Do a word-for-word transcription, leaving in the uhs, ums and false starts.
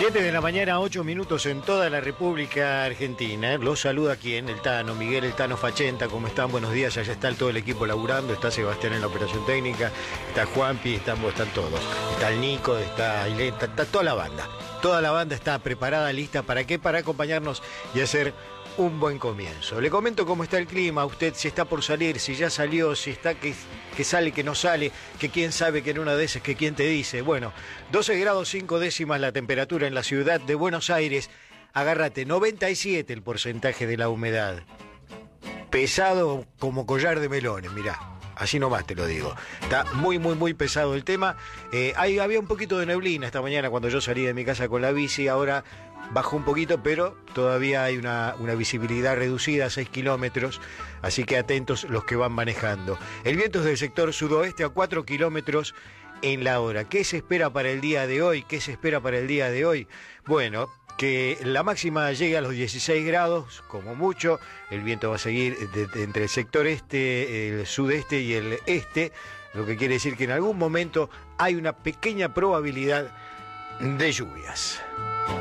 siete de la mañana, ocho minutos en toda la República Argentina. Los saluda quien, el Tano, Miguel el Tano Fachenta. ¿Cómo están? Buenos días. Allá está todo el equipo laburando. Está Sebastián en la operación técnica. Está Juanpi, están, están todos. Está el Nico, está Ailén, está, está toda la banda. Toda la banda está preparada, lista. ¿Para qué? Para acompañarnos y hacer un buen comienzo. Le comento cómo está el clima, usted si está por salir, si ya salió, si está que, que sale, que no sale, que quién sabe que en una de esas, que quién te dice. Bueno, doce grados cinco décimas la temperatura en la ciudad de Buenos Aires. Agárrate, noventa y siete el porcentaje de la humedad. Pesado como collar de melones, mirá. Así nomás te lo digo. Está muy, muy, muy pesado el tema. Eh, ahí había un poquito de neblina esta mañana cuando yo salí de mi casa con la bici. Ahora bajó un poquito, pero todavía hay una, una visibilidad reducida a seis kilómetros. Así que atentos los que van manejando. El viento es del sector sudoeste a cuatro kilómetros en la hora. ¿Qué se espera para el día de hoy? ¿Qué se espera para el día de hoy? Bueno, que la máxima llegue a los dieciséis grados, como mucho. El viento va a seguir de, de, entre el sector este, el sudeste y el este, lo que quiere decir que en algún momento hay una pequeña probabilidad de lluvias.